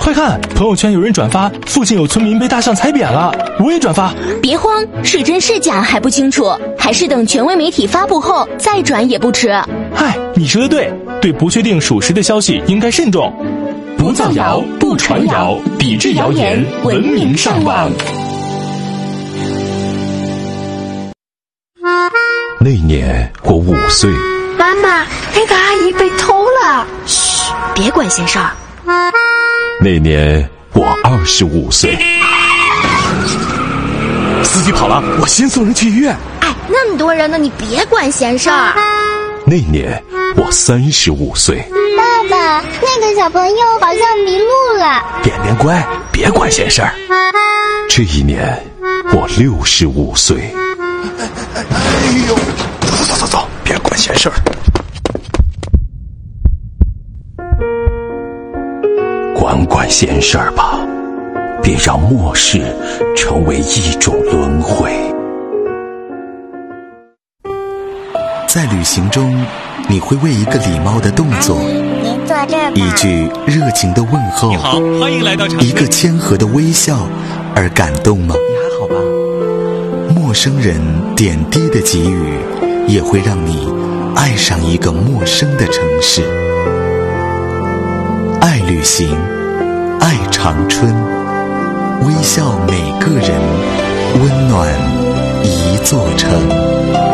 快看，朋友圈有人转发附近有村民被大象踩扁了，我也转发。 别慌，是真是假还不清楚，还是等权威媒体发布后再转也不迟。 嗨，你说的对，对不确定属实的消息应该慎重。不造谣，不传谣，抵制谣言，文明上网。 那年我5岁。 妈妈，那个阿姨被偷了。 嘘，别管闲事儿。 那年我25岁。 司机跑了，我先送人去医院。 哎，那么多人呢，你别管闲事儿。 那年我35岁。 爸爸，那个小朋友好像迷路了。 便便乖，别管闲事儿。这一年我65岁。哎呦，走，别管闲事儿。管闲事儿吧，别让漠视成为一种轮回。 在旅行中，你会为一个礼貌的动作， 您坐这儿吧， 一句热情的问候， 你好，欢迎来到长春， 一个谦和的微笑而感动吗？ 你还好吧？ 陌生人点滴的给予，也会让你爱上一个陌生的城市。爱旅行，爱长春，微笑每个人，温暖一座城。